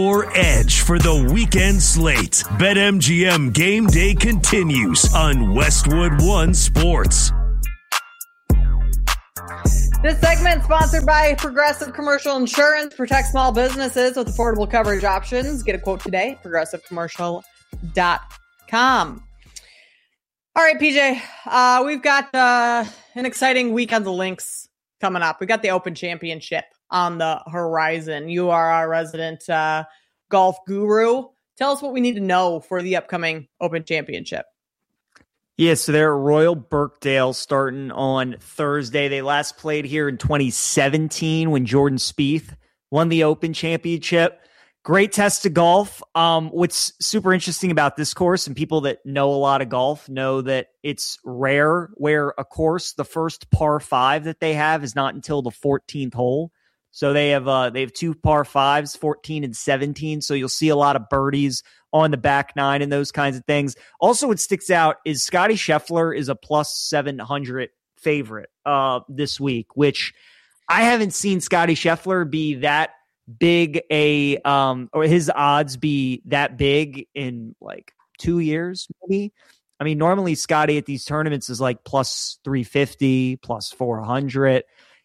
Your edge for the weekend slate. BetMGM Game Day continues on Westwood One Sports. This segment sponsored by Progressive Commercial Insurance. Protect small businesses with affordable coverage options. Get a quote today, progressivecommercial.com. All right, PJ, we've got an exciting week on the links coming up. We got the Open Championship on the horizon. You are our resident golf guru. Tell us what we need to know for the upcoming Open Championship. Yeah, so they're at Royal Birkdale starting on Thursday. They last played here in 2017 when Jordan Spieth won the Open Championship. Great test of golf. What's super interesting about this course, and people that know a lot of golf know that it's rare where a course, the first par 5 that they have is not until the 14th hole. So they have 2 par 5s, 14 and 17. So you'll see a lot of birdies on the back nine and those kinds of things. Also, what sticks out is Scotty Scheffler is a plus 700 favorite this week, which I haven't seen Scotty Scheffler be that big or his odds be that big in like 2 years, maybe. I mean, normally Scotty at these tournaments is like plus 350, plus 400.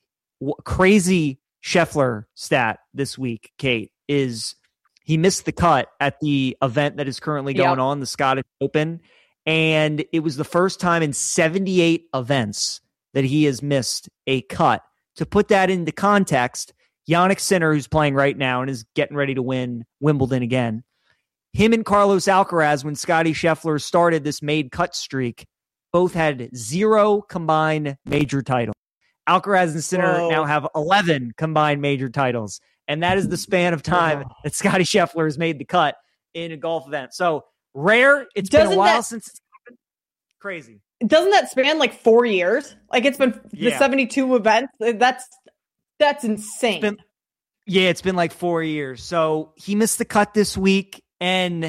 Crazy Scheffler stat this week, Kate, is he missed the cut at the event that is currently going on, the Scottish Open. And it was the first time in 78 events that he has missed a cut. To put that into context, Jannik Sinner, who's playing right now and is getting ready to win Wimbledon again, him and Carlos Alcaraz, when Scotty Scheffler started this made cut streak, both had 0 combined major titles. Alcaraz and Sinner now have 11 combined major titles. And that is the span of time that Scotty Scheffler has made the cut in a golf event. So rare. It's been a while since it's happened. Crazy. Doesn't that span like 4 years? Like it's been the 72 events. That's insane. It's been like 4 years. So he missed the cut this week, and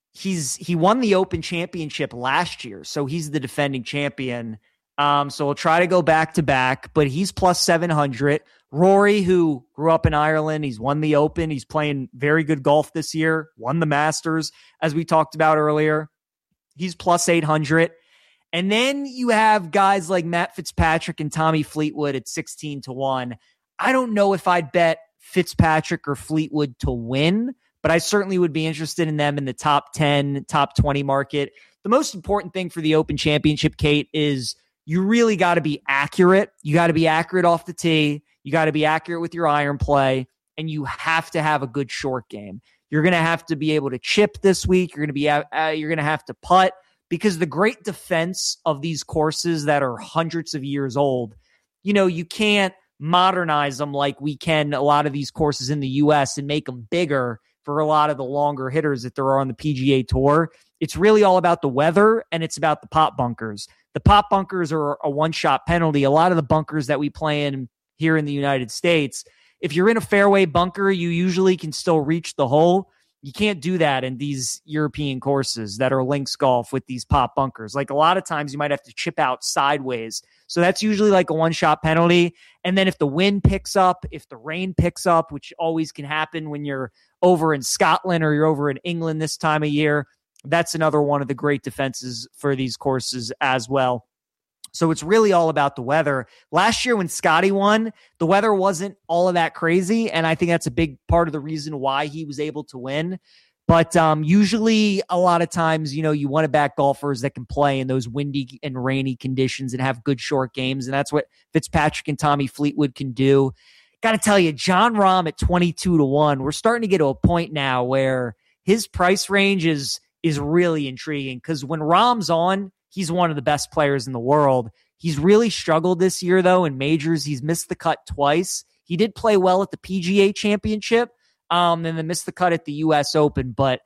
he won the Open Championship last year. So he's the defending champion. So we'll try to go back to back, but he's plus 700. Rory, who grew up in Ireland, he's won the Open. He's playing very good golf this year, won the Masters, as we talked about earlier. He's plus 800. And then you have guys like Matt Fitzpatrick and Tommy Fleetwood at 16-1. I don't know if I'd bet Fitzpatrick or Fleetwood to win, but I certainly would be interested in them in the top 10, top 20 market. The most important thing for the Open Championship, Kate, is you really got to be accurate. You got to be accurate off the tee. You got to be accurate with your iron play, and you have to have a good short game. You're going to have to be able to chip this week. You're going to have to putt, because the great defense of these courses that are hundreds of years old, you can't modernize them like we can a lot of these courses in the U.S. and make them bigger for a lot of the longer hitters that there are on the PGA Tour. It's really all about the weather, and it's about the pop bunkers. The pop bunkers are a one-shot penalty. A lot of the bunkers that we play in here in the United States, if you're in a fairway bunker, you usually can still reach the hole. You can't do that in these European courses that are links golf with these pop bunkers. Like a lot of times you might have to chip out sideways. So that's usually like a one-shot penalty. And then if the wind picks up, if the rain picks up, which always can happen when you're over in Scotland or you're over in England this time of year, that's another one of the great defenses for these courses as well. So it's really all about the weather. Last year when Scotty won, the weather wasn't all of that crazy, and I think that's a big part of the reason why he was able to win. But usually a lot of times, you want to back golfers that can play in those windy and rainy conditions and have good short games, and that's what Fitzpatrick and Tommy Fleetwood can do. Got to tell you, Jon Rahm at 22-1, we're starting to get to a point now where his price range is really intriguing, because when Rahm's on, he's one of the best players in the world. He's really struggled this year, though, in majors. He's missed the cut twice. He did play well at the PGA Championship, and then missed the cut at the U.S. Open. But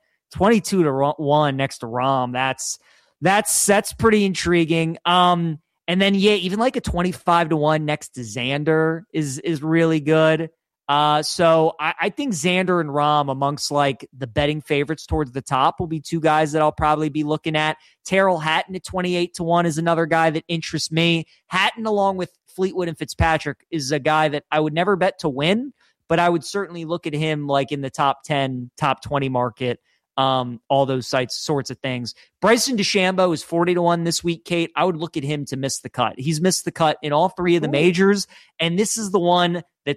22-1 next to Rahm, that's pretty intriguing. And then, even like a 25-1 next to Xander is really good. So I think Xander and Rahm, amongst like the betting favorites towards the top, will be two guys that I'll probably be looking at. Tyrrell Hatton at 28-1 is another guy that interests me. Hatton, along with Fleetwood and Fitzpatrick, is a guy that I would never bet to win, but I would certainly look at him like in the top 10, top 20 market. All those sorts of things. Bryson DeChambeau is 40-1 this week, Kate. I would look at him to miss the cut. He's missed the cut in all three of the majors, and this is the one that